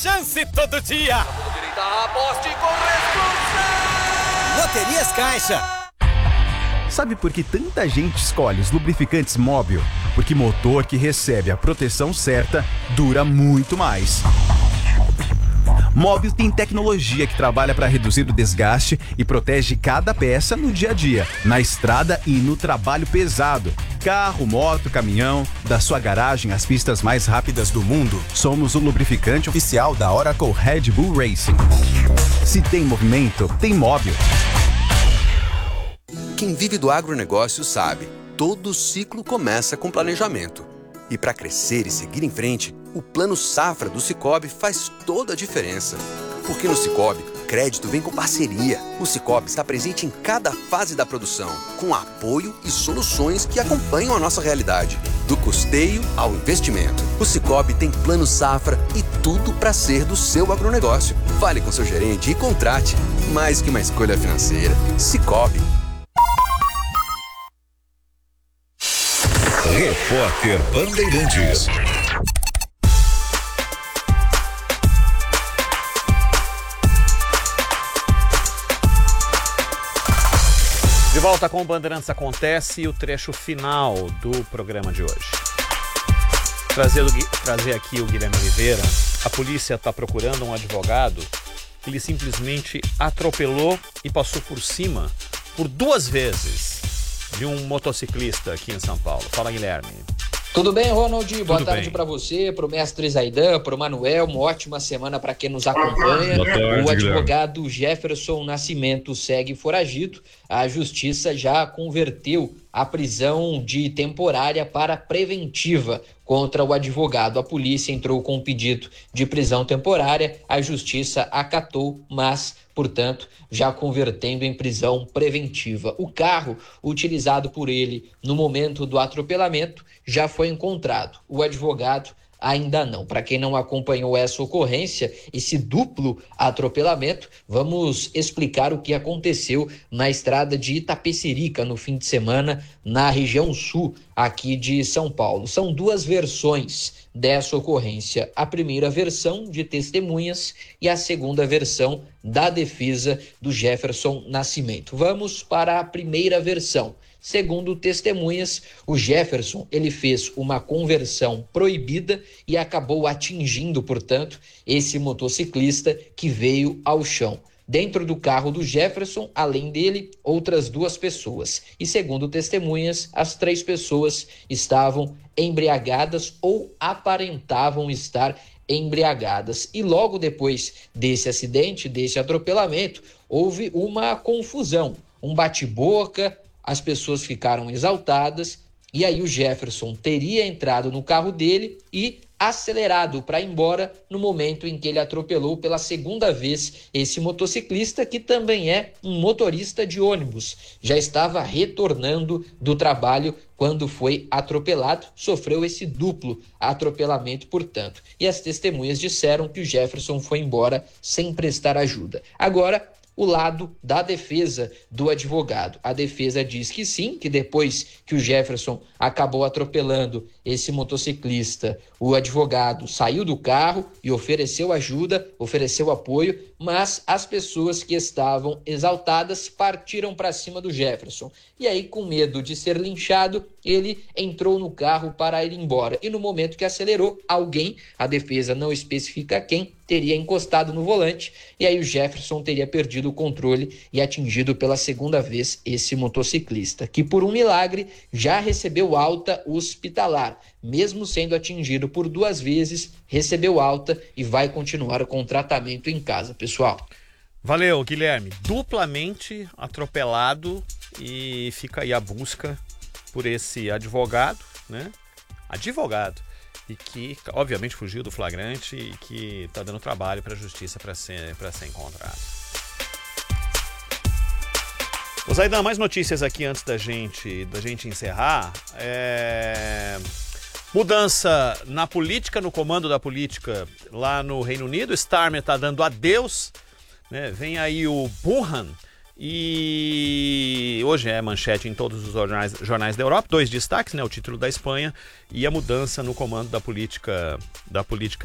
Chance todo dia! Loterias Caixa. Sabe por que tanta gente escolhe os lubrificantes Móbil? Porque motor que recebe a proteção certa dura muito mais. Móbil tem tecnologia que trabalha para reduzir o desgaste e protege cada peça no dia a dia, na estrada e no trabalho pesado. Carro, moto, caminhão, da sua garagem às pistas mais rápidas do mundo, somos o lubrificante oficial da Oracle Red Bull Racing. Se tem movimento, tem Móbil. Quem vive do agronegócio sabe, todo ciclo começa com planejamento. E para crescer e seguir em frente, o Plano Safra do Sicoob faz toda a diferença. Porque no Sicoob, crédito vem com parceria. O Sicoob está presente em cada fase da produção, com apoio e soluções que acompanham a nossa realidade. Do custeio ao investimento. O Sicoob tem Plano Safra e tudo para ser do seu agronegócio. Fale com seu gerente e contrate. Mais que uma escolha financeira. Sicoob. Repórter Bandeirantes. De volta com o Bandeirantes Acontece e o trecho final do programa de hoje. Trazer aqui o Guilherme Oliveira. A polícia está procurando um advogado que ele simplesmente atropelou e passou por cima por 2 vezes de um motociclista aqui em São Paulo. Fala, Guilherme. Tudo bem, Ronald? Boa tarde para você, para o mestre Zaidan, para o Manuel. Uma ótima semana para quem nos acompanha. Boa tarde, o advogado Jefferson Nascimento segue foragido. A justiça já converteu a prisão de temporária para preventiva contra o advogado. A polícia entrou com um pedido de prisão temporária, a justiça acatou, mas, portanto, já convertendo em prisão preventiva. O carro utilizado por ele no momento do atropelamento já foi encontrado. O advogado ainda não. Para quem não acompanhou essa ocorrência, esse duplo atropelamento, vamos explicar o que aconteceu na estrada de Itapecerica no fim de semana, na região sul aqui de São Paulo. São 2 versões dessa ocorrência. A primeira versão de testemunhas e a segunda versão da defesa do Jefferson Nascimento. Vamos para a primeira versão. Segundo testemunhas, o Jefferson ele fez uma conversão proibida e acabou atingindo, portanto, esse motociclista que veio ao chão. Dentro do carro do Jefferson, além dele, outras 2 pessoas. E segundo testemunhas, as 3 pessoas estavam embriagadas ou aparentavam estar embriagadas. E logo depois desse acidente, desse atropelamento, houve uma confusão, um bate-boca. As pessoas ficaram exaltadas e aí o Jefferson teria entrado no carro dele e acelerado para ir embora no momento em que ele atropelou pela segunda vez esse motociclista, que também é um motorista de ônibus. Já estava retornando do trabalho quando foi atropelado, sofreu esse duplo atropelamento, portanto. E as testemunhas disseram que o Jefferson foi embora sem prestar ajuda. Agora, o lado da defesa do advogado. A defesa diz que sim, que depois que o Jefferson acabou atropelando esse motociclista, o advogado saiu do carro e ofereceu ajuda, ofereceu apoio, mas as pessoas que estavam exaltadas partiram para cima do Jefferson. E aí, com medo de ser linchado, ele entrou no carro para ir embora. E no momento que acelerou, alguém, a defesa não especifica quem, teria encostado no volante, e aí o Jefferson teria perdido o controle e atingido pela segunda vez esse motociclista, que por um milagre já recebeu alta hospitalar. Mesmo sendo atingido por 2 vezes, recebeu alta e vai continuar com tratamento em casa, pessoal. Valeu, Guilherme. Duplamente atropelado e fica aí a busca por esse advogado, né? Advogado. E que, obviamente, fugiu do flagrante e que está dando trabalho para a justiça para ser encontrado. Ô Zaidan, mais notícias aqui antes da gente encerrar. Mudança na política, no comando da política lá no Reino Unido. Starmer está dando adeus, né? Vem aí o Burhan. E hoje é manchete em todos os jornais da Europa. 2 destaques, né? O título da Espanha e a mudança no comando da política